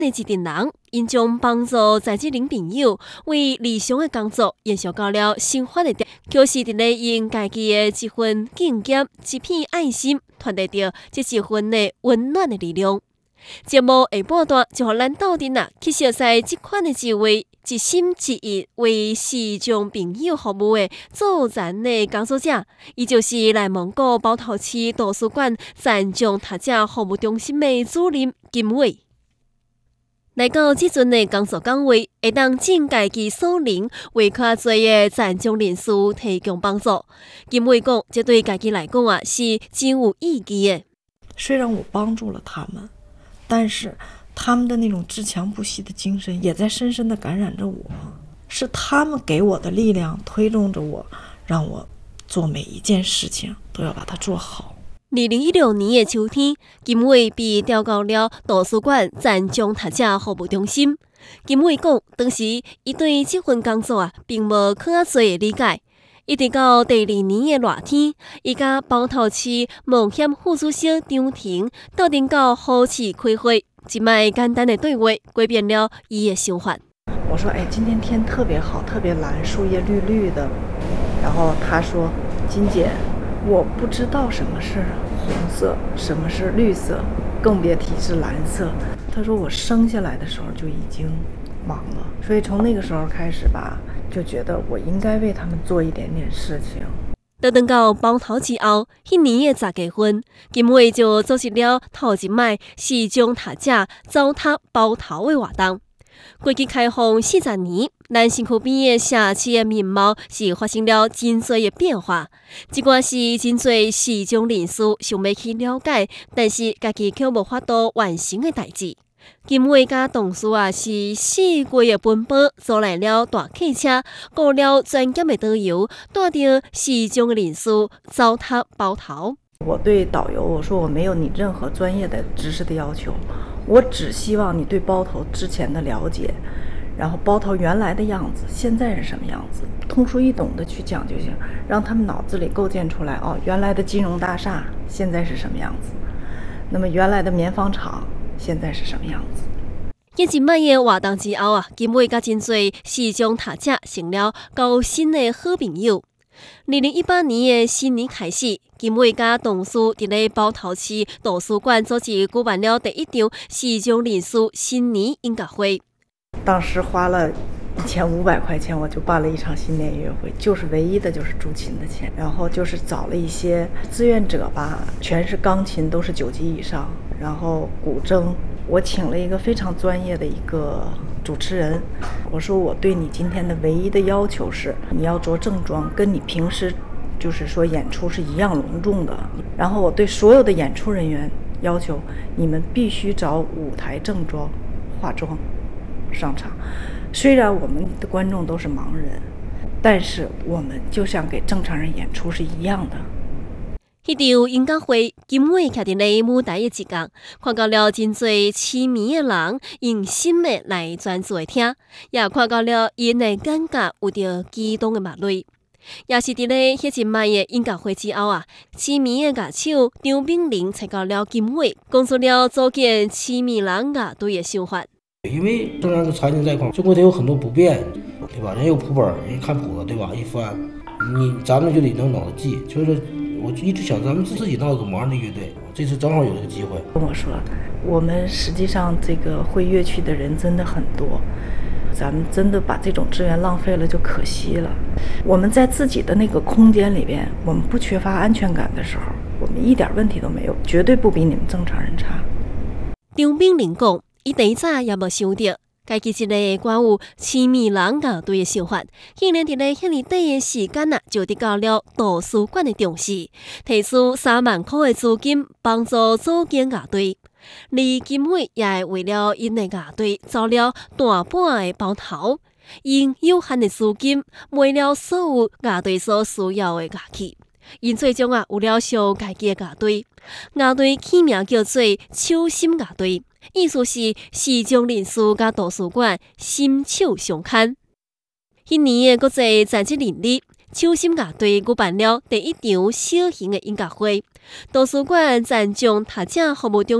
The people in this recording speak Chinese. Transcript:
的一群人，因将帮助在职领朋友为理想的工作延续到了生活的点，就是伫咧因家己的一份敬业、一片爱心，传递着这一份的温暖的力量。节目下半段就互咱斗阵去熟悉这款的一位一心一意为视障朋友服务的助残的工作者，伊就是内蒙古包头市图书馆残障读者服务中心的主任金伟。来到即阵的工作岗位，会当尽家己所能，为较侪的残障人士提供帮助。金伟讲，这对家己来讲是真有意义的。 虽然我帮助了他们，但是他们的那种自强不息的精神也在深深地感染着我，是他们给我的力量推动着我，让我做每一件事情都要把它做好。 2016年的秋天，金伟被调到了图书馆残障读者服务中心。金伟讲，当时伊对这份工作并无较侪的理解，一直到第2年的热天，伊甲包头市冒险副主席张婷斗阵到好市开会，一摆简单的对话改变了伊的想法。 我说：“今天天特别好，特别蓝，树叶绿绿的。”然后他说：“金姐，我不知道什么是红色，什么是绿色，更别提是蓝色。”他说：“我生下来的时候就已经忙了，所以从那个时候开始吧，就觉得我应该为他们做一点点事情。” 等到包头之后，迄年的10月份，金伟就组织了头一摆视障读者走读包头的活动。过去开放40年，咱身躯边的社区的面貌是发生了真多的变化。这寡是真多视障人士想要去了解，但是家己却无法度完成的代志。金伟甲同事是4月的奔波，租来了大客车，雇了专业的导游，带着视障的人士走读包头。 我对导游我说，我没有你任何专业的知识的要求，我只希望你对包头之前的了解，然后包头原来的样子现在是什么样子，通俗易懂的去讲就行，让他们脑子里构建出来，原来的金融大厦现在是什么样子，那么原来的棉纺厂现在是什么样子。 一摆的活动之后金伟甲真侪视障读者成了交心的好朋友。2018年的新年开始，金伟甲同事伫咧包头市图书馆组织举办了第1场视障人士新年音乐会。 当时花了1500块钱，我就办了一场新年音乐会，就是唯一的就是驻琴的钱，然后就是找了一些志愿者吧，全是钢琴都是9级以上，然后古筝，我请了一个非常专业的一个主持人，我说我对你今天的唯一的要求是你要着正装，跟你平时就是说演出是一样隆重的，然后我对所有的演出人员要求你们必须找舞台正装化妆上场，虽然我们的观众都是盲人，但是我们就像给正常人演出是一样的。 迄场音乐会，金伟徛伫咧舞台的一角，看到了真侪痴迷的人用心的来专注的听，也看到了因的感觉有着激动的目泪。也是伫咧迄一摆的音乐会之后痴迷的乐手张炳麟找到了金伟，讲出了组建痴迷人乐队的想法。 因为正常的残疾在一块，中国得有很多不便，对吧？人有谱本，人看谱子，对吧？一翻，咱们就得能脑子记。就是我一直想咱们自己闹个盲人的乐队，这次正好有这个机会。 跟我说，我们实际上这个会乐曲的人真的很多，咱们真的把这种资源浪费了就可惜了。我们在自己的那个空间里边，我们不缺乏安全感的时候，我们一点问题都没有，绝对不比你们正常人差。 张炳麟讲，伊第一早也无想到，家己一个关有痴迷人乐队的想法，竟然伫咧遐尼短的时间就得到了图书馆的重视，提出3万块的资金帮助组建乐队。而金伟也为了因的乐队走了大半的包头，用有限的资金买了所有乐队所需要的乐器。因最终有了属家己的乐队，乐队起名叫做手心乐队，意思是视障人士甲图书馆心手相牵。迄年的国际残疾人日，手心乐队举办了第1场小型的音乐会，图书馆残障读者服务中